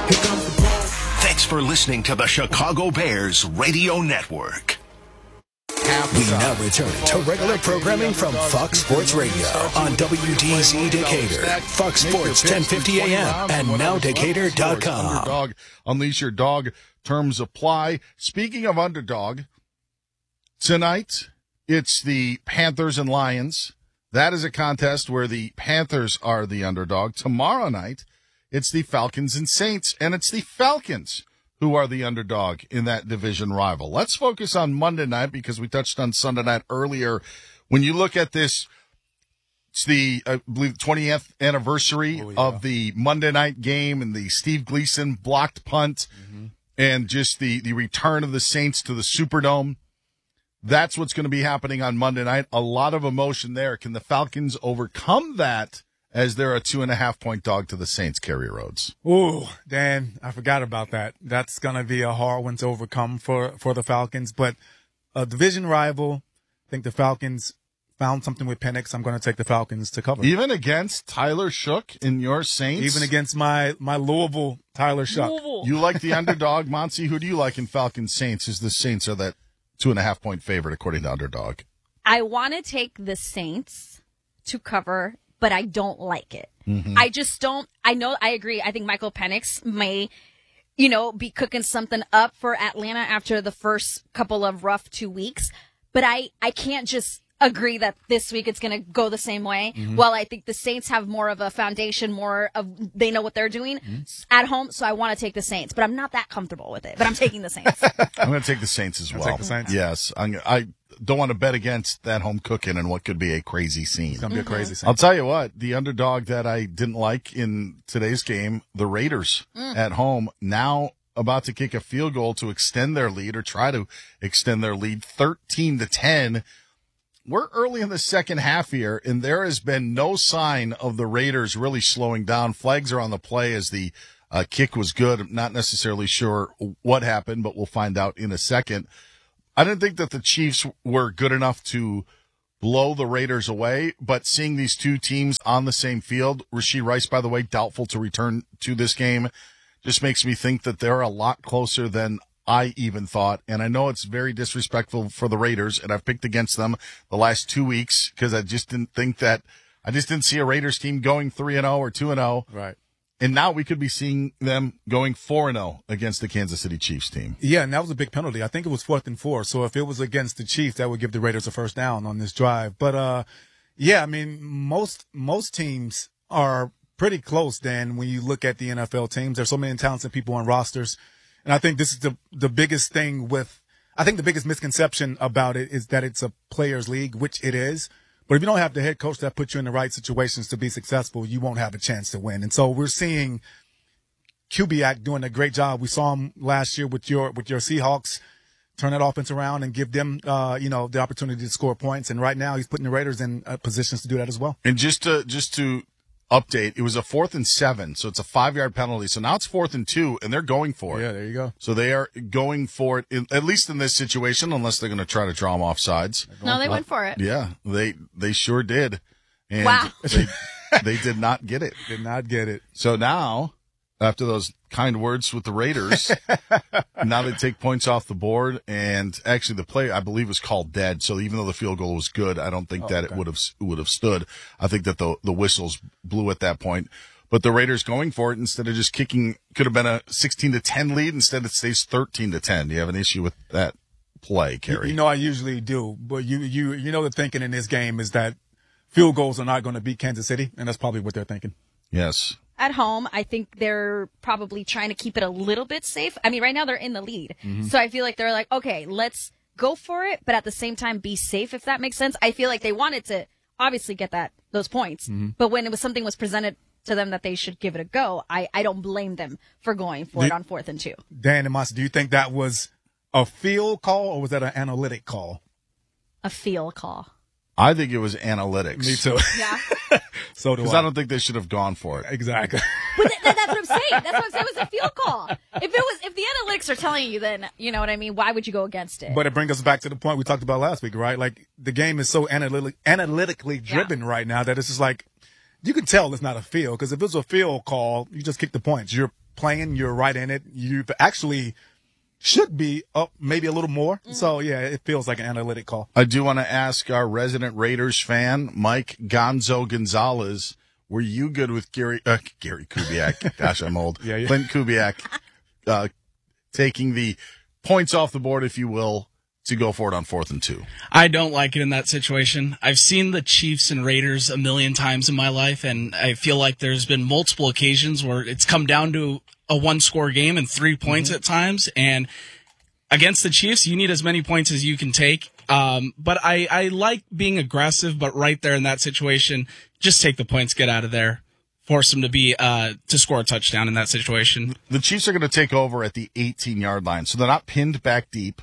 Thanks for listening to the Chicago Bears Radio Network. We now return to regular programming from Fox Sports Radio on WDZ Decatur, Fox Sports 1050 AM, and nowdecatur.com. Underdog, unleash your dog. Terms apply. Speaking of underdog, tonight it's the Panthers and Lions. That is a contest where the Panthers are the underdog. Tomorrow night, it's the Falcons and Saints, and it's the Falcons who are the underdog in that division rival. Let's focus on Monday night because we touched on Sunday night earlier. When you look at this, it's the, I believe, 20th anniversary of the Monday night game and the Steve Gleason blocked punt and just the return of the Saints to the Superdome. That's what's going to be happening on Monday night. A lot of emotion there. Can the Falcons overcome that as they're a 2.5-point dog to the Saints, Kerry Rhodes? Ooh, Dan, I forgot about that. That's going to be a hard one to overcome for the Falcons. But a division rival, I think the Falcons found something with Penix. I'm going to take the Falcons to cover. Even against Tyler Shook in your Saints? Even against my Louisville Tyler Shook. You like the underdog, Monty? Who do you like in Falcons Saints? Is the Saints are that 2.5-point favorite according to underdog? I want to take the Saints to cover, but I don't like it. I just don't. I agree. I think Michael Penix may, be cooking something up for Atlanta after the first couple of rough 2 weeks. But I can't just agree that this week it's going to go the same way. Well, I think the Saints have more of a foundation, they know what they're doing at home. So I want to take the Saints, but I'm not that comfortable with it. But I'm taking the Saints. I'm going to take the Saints as well. Take the Saints? Yes. I don't want to bet against that home cooking and what could be a crazy scene. It's going to be a crazy scene. I'll tell you what, the underdog that I didn't like in today's game, the Raiders at home, now about to kick a field goal to extend their lead or try to extend their lead 13-10. We're early in the second half here, and there has been no sign of the Raiders really slowing down. Flags are on the play as the kick was good. I'm not necessarily sure what happened, but we'll find out in a second. I didn't think that the Chiefs were good enough to blow the Raiders away, but seeing these two teams on the same field, Rashee Rice, by the way, doubtful to return to this game, just makes me think that they're a lot closer than I even thought. And I know it's very disrespectful for the Raiders, and I've picked against them the last 2 weeks because I just didn't see a Raiders team going 3-0 or 2-0. Right. And now we could be seeing them going 4-0 against the Kansas City Chiefs team. Yeah, and that was a big penalty. I think it was 4th and 4. So if it was against the Chiefs, that would give the Raiders a first down on this drive. But, yeah, I mean, most teams are pretty close, Dan, when you look at the NFL teams. There's so many talented people on rosters. And I think this is the biggest thing I think the biggest misconception about it is that it's a players league, which it is. But if you don't have the head coach that puts you in the right situations to be successful, you won't have a chance to win. And so we're seeing Kubiak doing a great job. We saw him last year with your Seahawks turn that offense around and give them, the opportunity to score points. And right now he's putting the Raiders in positions to do that as well. And just to update, it was a 4th and 7, so it's a 5-yard penalty. So now it's 4th and 2, and they're going for it. Yeah, there you go. So they are going for it, at least in this situation, unless they're going to try to draw them off sides. No, they went for it. Yeah, they sure did. And wow. they did not get it. Did not get it. So now, after those kind words with the Raiders, now they take points off the board, and actually the play, I believe, was called dead. So even though the field goal was good, I don't think it would have stood. I think that the whistles blew at that point. But the Raiders going for it instead of just kicking, could have been a 16-10 lead. Instead, it stays 13-10. Do you have an issue with that play, Kerry? I usually do. But you know the thinking in this game is that field goals are not going to beat Kansas City, and that's probably what they're thinking. Yes. At home, I think they're probably trying to keep it a little bit safe. I mean, right now they're in the lead. So I feel like they're like, okay, let's go for it, but at the same time be safe, if that makes sense. I feel like they wanted to obviously get those points, but when something was presented to them that they should give it a go, I don't blame them for going for it on 4th and 2. Dan and Monty, do you think that was a field call or was that an analytic call? A field call. I think it was analytics. Me too. Yeah. So do I. Because I don't think they should have gone for it. Exactly. But that's what I'm saying. That's what I'm saying. It was a field call. If the analytics are telling you, then you know what I mean. Why would you go against it? But it brings us back to the point we talked about last week, right? Like the game is so analytically driven right now that it's just like you can tell it's not a field. Because if it was a field call, you just kick the points. You're playing, you're right in it. You've actually should be up maybe a little more. So, yeah, it feels like an analytic call. I do want to ask our resident Raiders fan, Mike Gonzo Gonzalez, were you good with Gary Kubiak? Gosh, I'm old. Yeah. Clint Kubiak taking the points off the board, if you will, to go for it on 4th and 2. I don't like it in that situation. I've seen the Chiefs and Raiders a million times in my life, and I feel like there's been multiple occasions where it's come down to a one-score game and 3 points at times. And against the Chiefs, you need as many points as you can take. But I like being aggressive, but right there in that situation, just take the points, get out of there. Force them to score a touchdown in that situation. The Chiefs are going to take over at the 18-yard line, so they're not pinned back deep.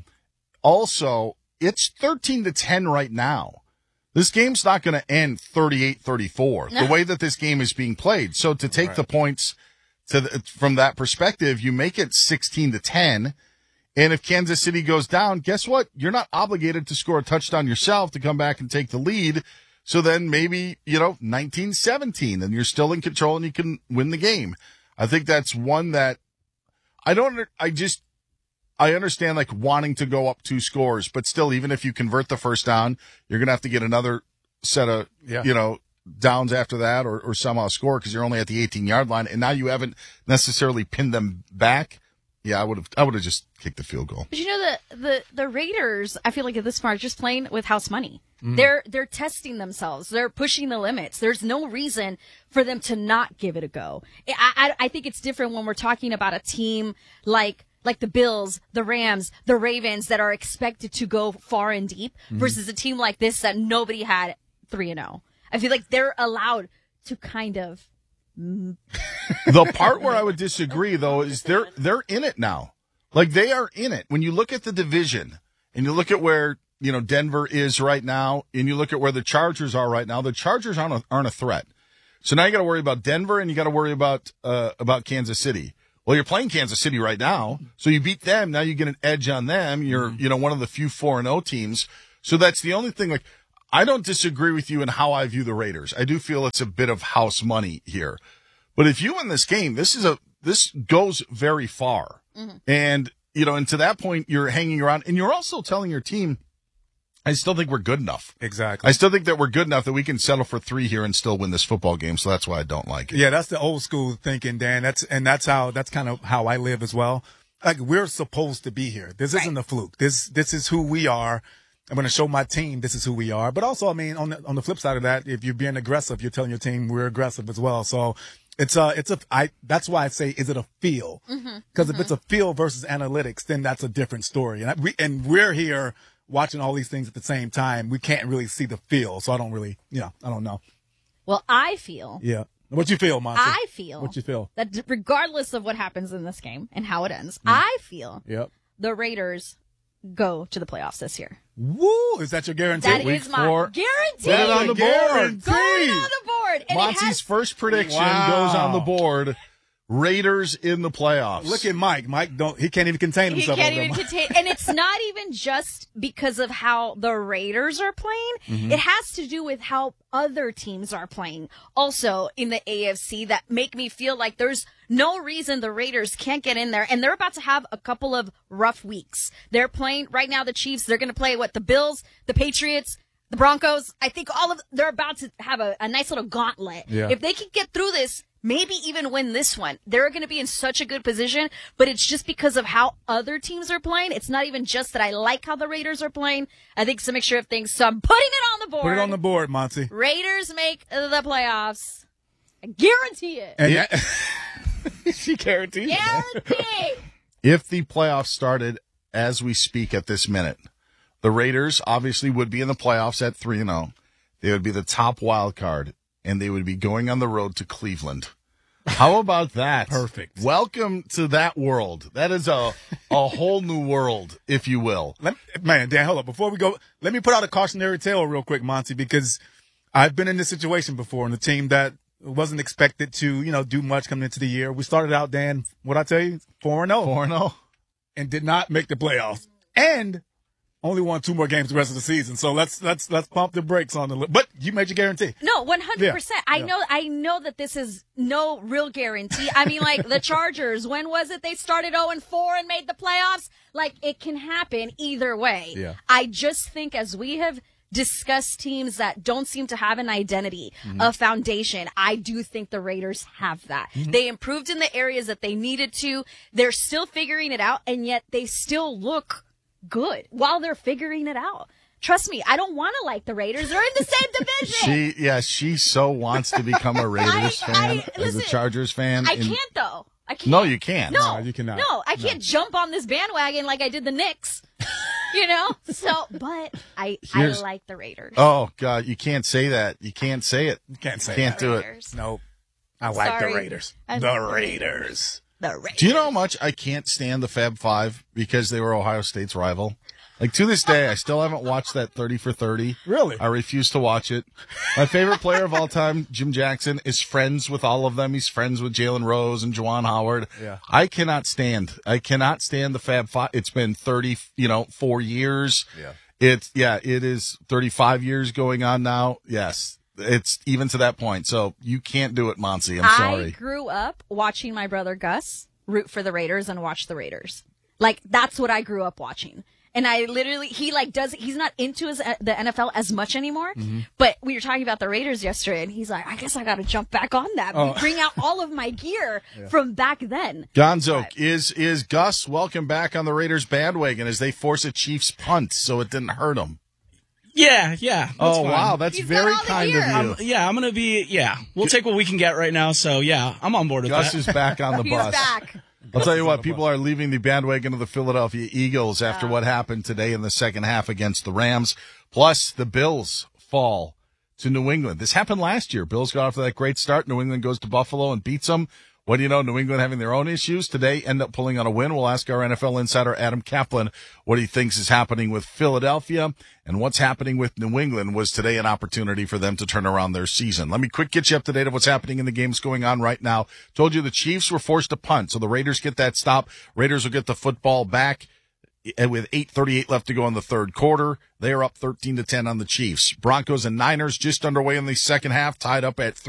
Also, it's 13-10 right now. This game's not going to end 38-34, the way that this game is being played. So to take the points from that perspective, you make it 16-10. And if Kansas City goes down, guess what? You're not obligated to score a touchdown yourself to come back and take the lead. So then maybe, 19-17, and you're still in control and you can win the game. I think that's one that I understand like wanting to go up 2 scores, but still, even if you convert the first down, you're going to have to get another set of, downs after that or somehow score because you're only at the 18-yard line. And now you haven't necessarily pinned them back. Yeah, I would have just kicked the field goal. But the Raiders, I feel like at this point are just playing with house money. They're testing themselves. They're pushing the limits. There's no reason for them to not give it a go. I think it's different when we're talking about a team like the Bills, the Rams, the Ravens that are expected to go far and deep versus a team like this that nobody had 3-0. I feel like they're allowed to kind of. The part where I would disagree, though, is they're in it now. Like, they are in it. When you look at the division and you look at where, Denver is right now and you look at where the Chargers are right now, the Chargers aren't a threat. So now you got to worry about Denver and you got to worry about Kansas City. Well, you're playing Kansas City right now, so you beat them. Now you get an edge on them. You're, one of the few 4-0 teams. So that's the only thing. Like, I don't disagree with you in how I view the Raiders. I do feel it's a bit of house money here. But if you win this game, this goes very far. And, and to that point, you're hanging around. And you're also telling your team, I still think we're good enough. Exactly. I still think that we're good enough that we can settle for 3 here and still win this football game. So that's why I don't like it. Yeah, that's the old school thinking, Dan. That's kind of how I live as well. Like, we're supposed to be here. This isn't a fluke. This is who we are. I'm going to show my team this is who we are. But also, I mean, on the flip side of that, if you're being aggressive, you're telling your team we're aggressive as well. So that's why I say, is it a feel? Because if it's a feel versus analytics, then that's a different story. And we're here watching all these things at the same time. We can't really see the feel. So I don't really, I don't know. Well, I feel. Yeah. What you feel, Monty? I feel. What you feel? That regardless of what happens in this game and how it ends, I feel the Raiders go to the playoffs this year. Woo! Is that your guarantee? That is my guarantee. Put it on the board. Go on the board. And Monty's first prediction goes on the board. Raiders in the playoffs. Look at Mike. He can't even contain himself. He can't even contain. And it's not even just because of how the Raiders are playing. It has to do with how other teams are playing also in the AFC that make me feel like there's no reason the Raiders can't get in there. And they're about to have a couple of rough weeks. They're playing right now, the Chiefs. They're going to play the Bills, the Patriots, the Broncos. I think they're about to have a nice little gauntlet. Yeah. If they can get through this, maybe even win this one, they're going to be in such a good position, but it's just because of how other teams are playing. It's not even just that I like how the Raiders are playing. I think it's a mixture of things. So I'm putting it on the board. Put it on the board, Monty. Raiders make the playoffs. I guarantee it. And she guarantees it. Guarantee. If the playoffs started as we speak at this minute, the Raiders obviously would be in the playoffs at 3-0. They would be the top wild card. And they would be going on the road to Cleveland. How about that? Perfect. Welcome to that world. That is a whole new world, if you will. Dan, hold up. Before we go, let me put out a cautionary tale real quick, Monty, because I've been in this situation before on a team that wasn't expected to, do much coming into the year. We started out, Dan, what'd I tell you? 4-0. 4-0. And did not make the playoffs. And only won 2 more games the rest of the season. So let's pump the brakes on the. But you made your guarantee. No, 100%. Yeah. I know that this is no real guarantee. I mean, like the Chargers, when was it they started 0-4 and made the playoffs? Like it can happen either way. Yeah. I just think as we have discussed teams that don't seem to have an identity, a foundation, I do think the Raiders have that. They improved in the areas that they needed to. They're still figuring it out, and yet they still look good while they're figuring it out. Trust me, I don't want to like the Raiders. They're in the same division. She so wants to become a Raiders fan as a Chargers fan. I can't though. I can't. No, you can't. No, you cannot. No, I can't jump on this bandwagon like I did the Knicks. You know? So, but I like the Raiders. Oh, God, you can't say that. You can't say it. You can't say Can't that. do Raiders. it. Nope. I like Sorry. the Raiders. I'm The sorry. Raiders. The Raiders. Do you know how much I can't stand the Fab Five because they were Ohio State's rival? Like, to this day, I still haven't watched that 30 for 30. Really? I refuse to watch it. My favorite player of all time, Jim Jackson, is friends with all of them. He's friends with Jalen Rose and Juwan Howard. Yeah. I cannot stand the Fab Five. It's been 4 years. Yeah. It is 35 years going on now. Yes. It's even to that point. So you can't do it, Monsi. I'm sorry. I grew up watching my brother Gus root for the Raiders and watch the Raiders. Like, that's what I grew up watching. And I literally, he's not into the NFL as much anymore. But we were talking about the Raiders yesterday, and he's like, I guess I got to jump back on that. Bring out all of my gear from back then. Gonzo, is Gus welcome back on the Raiders bandwagon as they force a Chiefs punt so it didn't hurt him? Yeah. That's fine. Wow. That's He's very got all the kind gear. of you. I'm going to be, we'll take what we can get right now. So, I'm on board with Gus that. is back on the He's bus. back. I'll tell you what, people are leaving the bandwagon of the Philadelphia Eagles after what happened today in the second half against the Rams. Plus, the Bills fall to New England. This happened last year. Bills got off to that great start. New England goes to Buffalo and beats them. What do you know? New England having their own issues today, end up pulling on a win. We'll ask our NFL insider, Adam Kaplan, what he thinks is happening with Philadelphia and what's happening with New England. Was today an opportunity for them to turn around their season? Let me quick get you up to date of what's happening in the games going on right now. Told you the Chiefs were forced to punt, so the Raiders get that stop. Raiders will get the football back. And with 8:38 left to go in the third quarter, they are up 13-10 on the Chiefs. Broncos and Niners just underway in the second half, tied up at 3.